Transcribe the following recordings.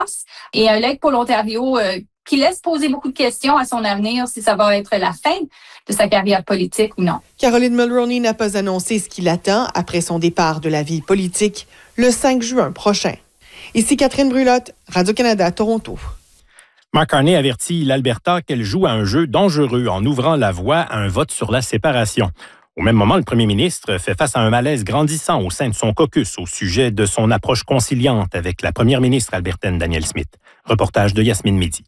Et un leg pour l'Ontario qui laisse poser beaucoup de questions à son avenir, si ça va être la fin de sa carrière politique ou non. Caroline Mulroney n'a pas annoncé ce qui l'attend après son départ de la vie politique le 5 juin prochain. Ici Catherine Brulotte, Radio-Canada, Toronto. Mark Carney avertit l'Alberta qu'elle joue à un jeu dangereux en ouvrant la voie à un vote sur la séparation. Au même moment, le premier ministre fait face à un malaise grandissant au sein de son caucus au sujet de son approche conciliante avec la première ministre albertaine Danielle Smith. Reportage de Yasmine Mehdi.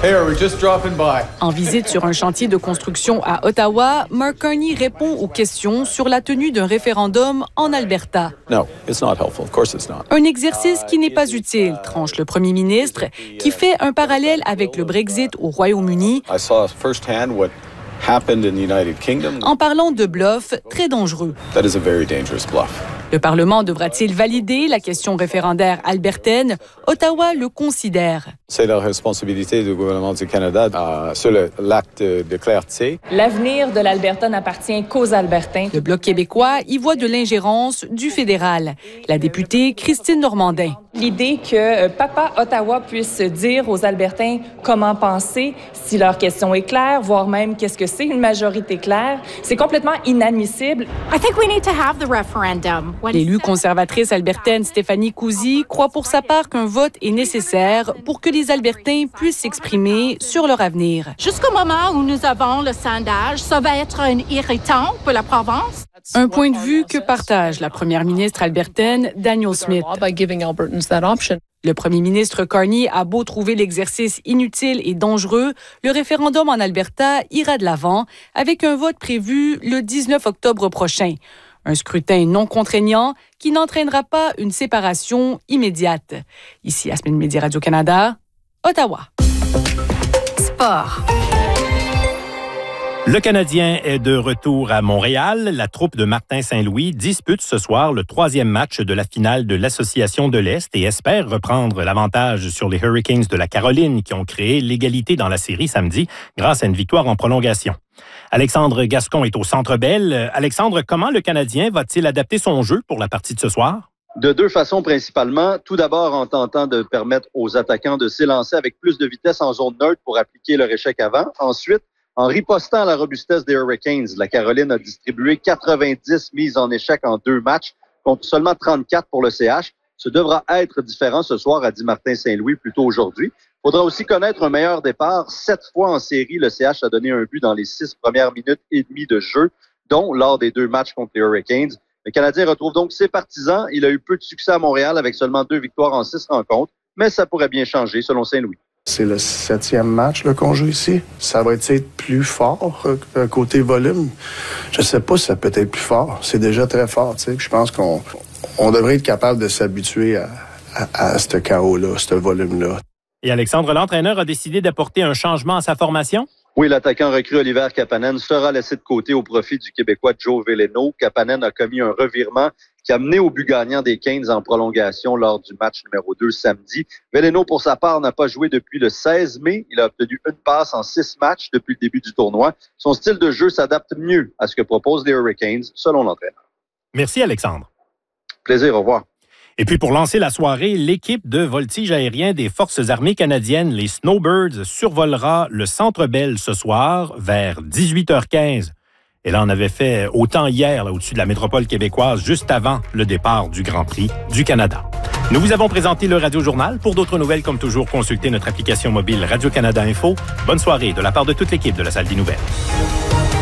En visite sur un chantier de construction à Ottawa, Mark Carney répond aux questions sur la tenue d'un référendum en Alberta. Un exercice qui n'est pas utile, tranche le premier ministre, qui fait un parallèle avec le Brexit au Royaume-Uni en parlant de bluff très dangereux. Le Parlement devra-t-il valider la question référendaire albertaine? Ottawa le considère. C'est la responsabilité du gouvernement du Canada sur l'acte de clarté. L'avenir de l'Alberta n'appartient qu'aux Albertains. Le Bloc québécois y voit de l'ingérence du fédéral. La députée Christine Normandin. L'idée que Papa Ottawa puisse dire aux Albertains comment penser, si leur question est claire, voire même qu'est-ce que c'est une majorité claire, c'est complètement inadmissible. I think we need to have the referendum. L'élue conservatrice albertaine Stéphanie Cousy croit pour sa part qu'un vote est nécessaire pour que les Albertains puissent s'exprimer sur leur avenir. Jusqu'au moment où nous avons le sondage, ça va être un irritant pour la province. Un point de vue que partage la première ministre albertaine Danielle Smith. Le premier ministre Carney a beau trouver l'exercice inutile et dangereux, le référendum en Alberta ira de l'avant avec un vote prévu le 19 octobre prochain. Un scrutin non contraignant qui n'entraînera pas une séparation immédiate. Ici, Yasmine Mehdi, Radio-Canada, Ottawa. Sport. Le Canadien est de retour à Montréal. La troupe de Martin Saint-Louis dispute ce soir le 3e match de la finale de l'Association de l'Est et espère reprendre l'avantage sur les Hurricanes de la Caroline qui ont créé l'égalité dans la série samedi grâce à une victoire en prolongation. Alexandre Gascon est au Centre Bell. Alexandre, comment le Canadien va-t-il adapter son jeu pour la partie de ce soir? De deux façons principalement. Tout d'abord, en tentant de permettre aux attaquants de s'élancer avec plus de vitesse en zone neutre pour appliquer leur échec avant. Ensuite, en ripostant à la robustesse des Hurricanes, la Caroline a distribué 90 mises en échec en 2 matchs contre seulement 34 pour le CH. Ce devra être différent ce soir, a dit Martin Saint-Louis plus tôt aujourd'hui. Il faudra aussi connaître un meilleur départ. 7 fois en série, le CH a donné un but dans les 6 premières minutes et demie de jeu, dont lors des 2 matchs contre les Hurricanes. Le Canadien retrouve donc ses partisans. Il a eu peu de succès à Montréal avec seulement 2 victoires en 6 rencontres, mais ça pourrait bien changer selon Saint-Louis. C'est le 7e match qu'on joue ici. Ça va être plus fort côté volume. Je sais pas si ça peut être plus fort. C'est déjà très fort. Je pense qu'on devrait être capable de s'habituer à ce chaos-là, ce volume-là. Et Alexandre, l'entraîneur a décidé d'apporter un changement à sa formation? Oui, l'attaquant recru Oliver Kapanen sera laissé de côté au profit du Québécois Joe Veleno. Kapanen a commis un revirement qui a mené au but gagnant des Canes en prolongation lors du match numéro 2 samedi. Veleno, pour sa part, n'a pas joué depuis le 16 mai. Il a obtenu une passe en 6 matchs depuis le début du tournoi. Son style de jeu s'adapte mieux à ce que proposent les Hurricanes, selon l'entraîneur. Merci, Alexandre. Plaisir, au revoir. Et puis, pour lancer la soirée, l'équipe de voltige aérien des Forces armées canadiennes, les Snowbirds, survolera le Centre Bell ce soir vers 18h15. Et là, on avait fait autant hier là, au-dessus de la métropole québécoise, juste avant le départ du Grand Prix du Canada. Nous vous avons présenté le Radio-Journal. Pour d'autres nouvelles, comme toujours, consultez notre application mobile Radio-Canada Info. Bonne soirée de la part de toute l'équipe de la Salle des Nouvelles.